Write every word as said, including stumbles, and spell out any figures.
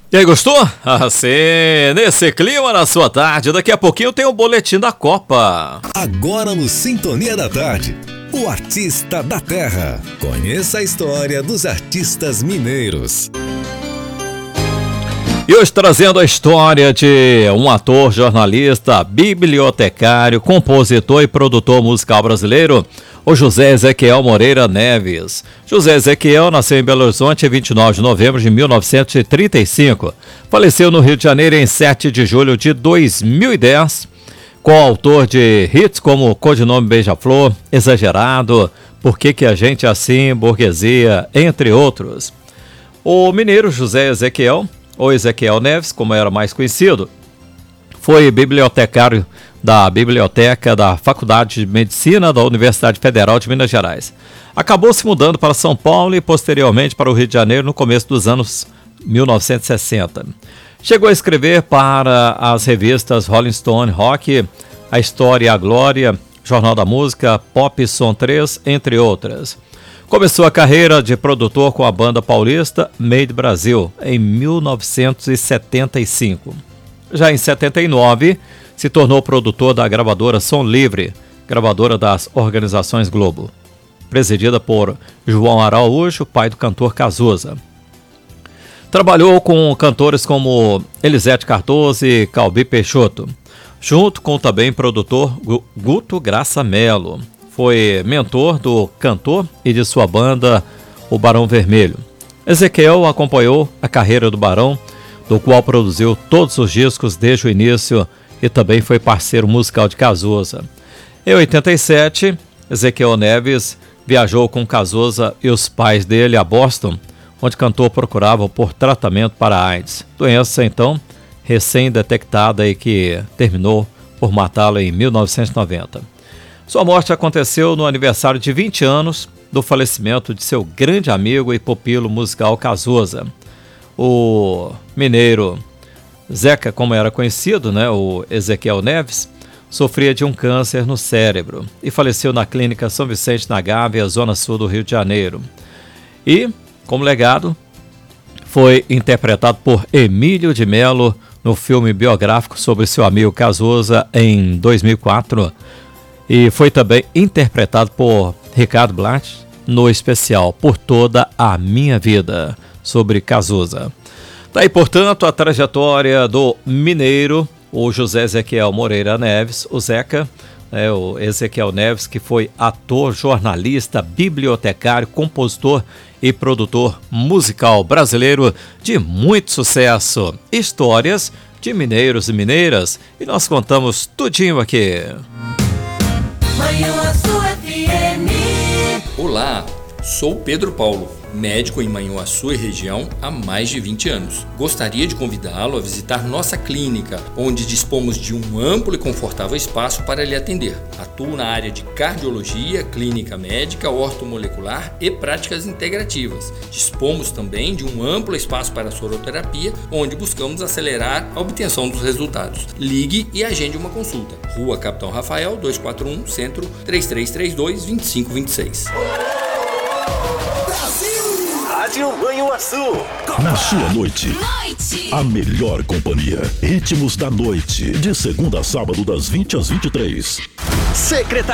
E aí, gostou? Assim, nesse clima na sua tarde, daqui a pouquinho tem o boletim da Copa. Agora no Sintonia da Tarde, o Artista da Terra. Conheça a história dos artistas mineiros. E hoje trazendo a história de um ator, jornalista, bibliotecário, compositor e produtor musical brasileiro, o José Ezequiel Moreira Neves. José Ezequiel nasceu em Belo Horizonte em vinte e nove de novembro de mil novecentos e trinta e cinco. Faleceu no Rio de Janeiro em sete de julho de dois mil e dez. Coautor de hits como Codinome Beija-Flor, Exagerado, Por que que a gente é assim, Burguesia, entre outros. O mineiro José Ezequiel, ou Ezequiel Neves, como era mais conhecido, foi bibliotecário da Biblioteca da Faculdade de Medicina da Universidade Federal de Minas Gerais. Acabou se mudando para São Paulo e posteriormente para o Rio de Janeiro no começo dos anos mil novecentos e sessenta. Chegou a escrever para as revistas Rolling Stone, Rock, A História e a Glória, Jornal da Música, Pop Som três, entre outras. Começou a carreira de produtor com a banda paulista Made Brasil em mil novecentos e setenta e cinco. Já em setenta e nove, se tornou produtor da gravadora Som Livre, gravadora das Organizações Globo, presidida por João Araújo, pai do cantor Cazuza. Trabalhou com cantores como Elisete Cardoso e Calbi Peixoto, junto com também produtor Guto Graça Mello. Foi mentor do cantor e de sua banda, o Barão Vermelho. Ezequiel acompanhou a carreira do Barão, do qual produziu todos os discos desde o início e também foi parceiro musical de Cazuza. Em oitenta e sete, Ezequiel Neves viajou com Cazuza e os pais dele a Boston, onde o cantor procurava por tratamento para a AIDS, doença então recém-detectada e que terminou por matá-lo em mil novecentos e noventa. Sua morte aconteceu no aniversário de vinte anos do falecimento de seu grande amigo e pupilo musical Cazuza. O mineiro Zeca, como era conhecido, né, o Ezequiel Neves, sofria de um câncer no cérebro e faleceu na clínica São Vicente na Gávea, zona sul do Rio de Janeiro. E, como legado, foi interpretado por Emílio de Mello no filme biográfico sobre seu amigo Cazuza em dois mil e quatro. E foi também interpretado por Ricardo Blatt no especial Por Toda a Minha Vida, sobre Cazuza. Daí, portanto, a trajetória do mineiro, o José Ezequiel Moreira Neves, o Zeca, é, o Ezequiel Neves, que foi ator, jornalista, bibliotecário, compositor e produtor musical brasileiro de muito sucesso. Histórias de mineiros e mineiras, e nós contamos tudinho aqui. Manhuaçu F M. Olá, sou Pedro Paulo, médico em Manhuaçu e região há mais de vinte anos. Gostaria de convidá-lo a visitar nossa clínica, onde dispomos de um amplo e confortável espaço para lhe atender. Atuo na área de cardiologia, clínica médica, ortomolecular e práticas integrativas. Dispomos também de um amplo espaço para soroterapia, onde buscamos acelerar a obtenção dos resultados. Ligue e agende uma consulta. Rua Capitão Rafael, duzentos e quarenta e um, Centro, três três três dois, dois cinco dois seis. Rádio Manhuaçu. Na sua noite, Noite. a melhor companhia. Ritmos da noite, de segunda a sábado, das vinte às vinte e três. Secretaria